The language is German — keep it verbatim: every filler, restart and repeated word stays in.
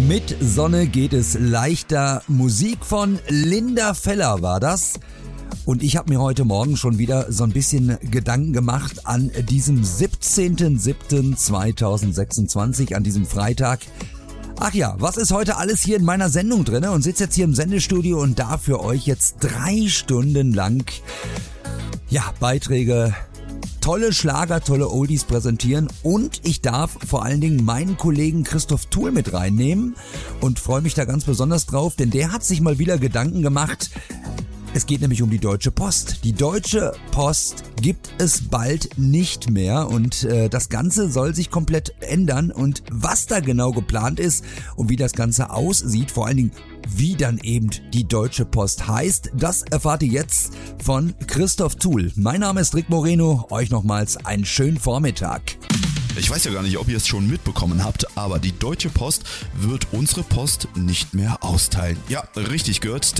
Mit Sonne geht es leichter. Musik von Linda Feller war das. Und ich habe mir heute Morgen schon wieder so ein bisschen Gedanken gemacht an diesem siebzehnten siebten zweitausendsechsundzwanzig, an diesem Freitag. Ach ja, was ist heute alles hier in meiner Sendung drin? Und sitze jetzt hier im Sendestudio und darf für euch jetzt drei Stunden lang ja, Beiträge, tolle Schlager, tolle Oldies präsentieren. Und ich darf vor allen Dingen meinen Kollegen Christoph Thuhl mit reinnehmen und freue mich da ganz besonders drauf, denn der hat sich mal wieder Gedanken gemacht. Es geht nämlich um die Deutsche Post. Die Deutsche Post gibt es bald nicht mehr und äh, das Ganze soll sich komplett ändern. Und was da genau geplant ist und wie das Ganze aussieht, vor allen Dingen wie dann eben die Deutsche Post heißt, das erfahrt ihr jetzt von Christoph Thuhl. Mein Name ist Rick Moreno, euch nochmals einen schönen Vormittag. Ich weiß ja gar nicht, ob ihr es schon mitbekommen habt, aber die Deutsche Post wird unsere Post nicht mehr austeilen. Ja, richtig gehört.